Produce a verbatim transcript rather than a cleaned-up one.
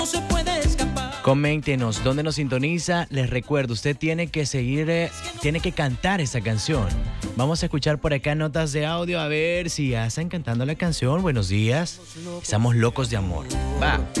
Coméntenos dónde nos sintoniza. Les recuerdo, usted tiene que seguir, eh, tiene que cantar esa canción. Vamos a escuchar por acá notas de audio a ver si ya están cantando la canción. Buenos días. Estamos locos de amor. Va.